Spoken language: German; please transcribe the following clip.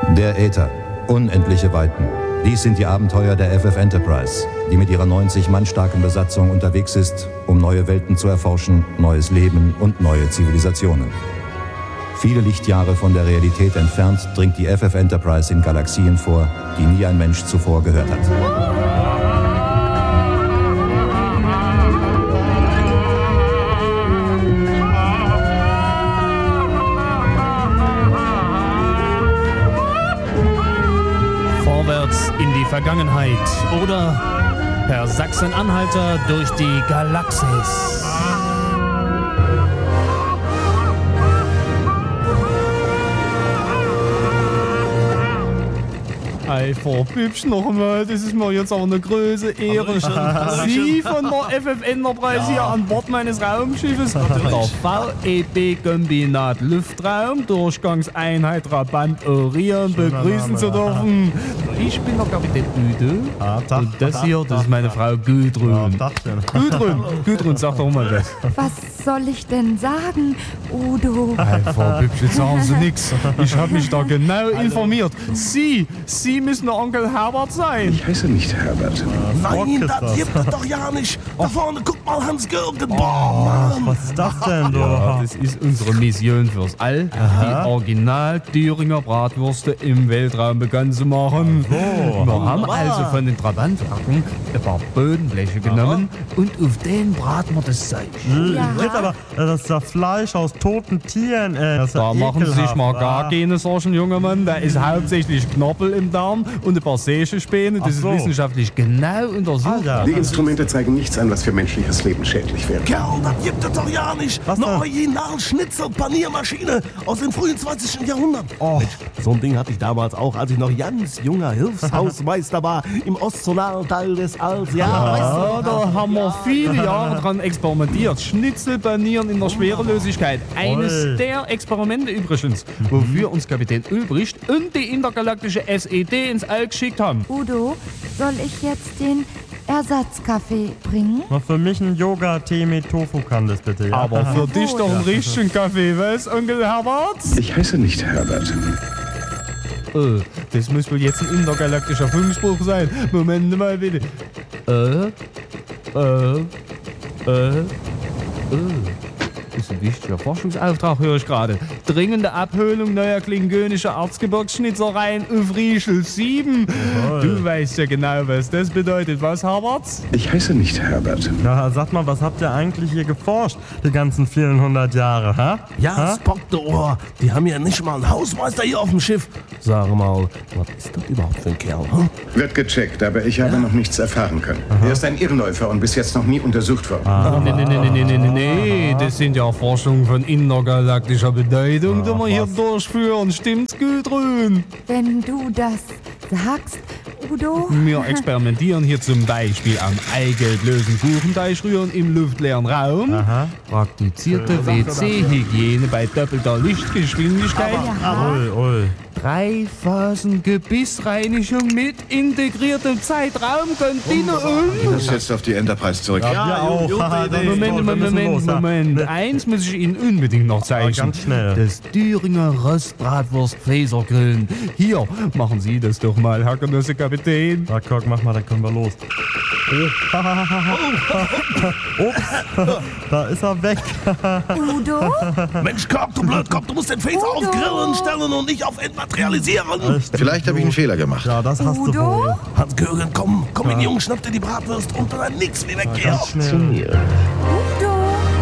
Der Äther. Unendliche Weiten. Dies sind die Abenteuer der FF Enterprise, die mit ihrer 90 Mann starken Besatzung unterwegs ist, um neue Welten zu erforschen, neues Leben und neue Zivilisationen. Viele Lichtjahre von der Realität entfernt dringt die FF Enterprise in Galaxien vor, die nie ein Mensch zuvor gehört hat. Vorwärts in die Vergangenheit oder per Sachsen-Anhalter durch die Galaxis. Frau Bübsch noch einmal, das ist mir jetzt auch eine große Ehre. Sie von der FF Enterprise hier an Bord meines Raumschiffes, der VEB-Kombinat Luftraum, Durchgangseinheit Trabant Orion, begrüßen zu dürfen. Ich bin der Kapitän Udo und das hier, das ist meine Frau Gudrun. Gudrun, sag doch mal was. Was soll ich denn sagen, Udo? Frau Bübsch, jetzt sagen Sie nichts. Ich habe mich da genau informiert. Sie müssen der Onkel Herbert sein. Ich heiße nicht Herbert. Nein, das gibt es doch ja nicht. Da vorne, guck mal, Hans-Jürgen. Boah, Mann. Was ist das denn, du? Ja, das ist unsere Mission fürs All, die Original-Thüringer Bratwürste im Weltraum bekannt zu machen. Wir haben also von den Trabantwerken ein paar Bodenbleche genommen und auf denen braten wir das Zeug. Jetzt aber, das ist das Fleisch aus toten Tieren. Das ist Da ja machen Sie sich ekelhaft. mal gar keine Sorgen, junger Mann. Da ist hauptsächlich Knorpel im Darm und ein paar Sägespäne. Das ist wissenschaftlich genau untersucht. Alter. Die Instrumente zeigen nichts an, was für menschliches Leben schädlich wäre. Kerl, das gibt es doch ja nicht. Was Eine denn? Original-Schnitzel-Paniermaschine aus dem frühen 20. Jahrhundert. Oh. Mensch, so ein Ding hatte ich damals auch, als ich noch ganz junger Hilfshausmeister war im ostzonalen Teil des Alls. Ja, weißt Ja, du? da haben wir viele Jahre dran experimentiert. Schnitzelpanieren in der Schwerelosigkeit. Eines der Experimente übrigens, wofür uns Kapitän Ulbricht und die intergalaktische SED ins All geschickt haben. Udo, soll ich jetzt den Ersatzkaffee bringen? Noch für mich ein Yoga-Tee mit Tofu-Candice, bitte, ja? Aber für dich doch einen richtigen Kaffee, was, Onkel Herbert? Ich heiße nicht Herbert. Oh, das muss wohl jetzt ein intergalaktischer Funkspruch sein. Moment mal bitte. Das ist ein wichtiger Forschungsauftrag, höre ich gerade. Dringende Abholung neuer klingonischer Erzgebirgsschnitzereien auf Riechel 7. Du weißt ja genau, was das bedeutet, was, Herbert? Ich heiße nicht Herbert. Ja, sag mal, was habt ihr eigentlich hier geforscht, die ganzen vielen 100 Jahre, ha? Ja, Spock, du Ohr. Die haben ja nicht mal einen Hausmeister hier auf dem Schiff. Sag mal, was ist das überhaupt für ein Kerl? Hm? Wird gecheckt, aber ich habe noch nichts erfahren können. Er ist ein Irrläufer und bis jetzt noch nie untersucht worden. Nee, das sind ja Forschungen von intergalaktischer Bedeutung, die wir hier durchführen. Stimmt's, Gudrun? Wenn du das sagst, Udo. Wir experimentieren hier zum Beispiel am eigeldlosen Kuchenteigrühren im luftleeren Raum. Praktizierte WC-Hygiene bei doppelter Lichtgeschwindigkeit. Ui. 3 Phasen Gebissreinigung mit integriertem Zeitraumkontinuum. Ich muss jetzt auf die Enterprise zurück. Ja, auch. Haha, das ist toll, wir müssen los, ja. Moment. Eins muss ich Ihnen unbedingt noch zeigen. ganz schnell. Das Thüringer Rostbratwurst-Fäsergrillen. Hier, machen Sie das doch mal, Herr Genosse-Kapitän. Na, guck, mach mal, dann können wir los. Ups, da ist er weg. Udo? Mensch, Kirk, du Blödkopf, du musst den Phaser auf Grillen stellen und nicht auf Entmaterialisieren. Vielleicht habe ich einen Fehler gemacht. Ja, das hast du Udo? wohl. Hans-Jürgen, komm in die Jungen, schnapp dir die Bratwurst und dann nix wie weg hier. Ganz schnell. Udo?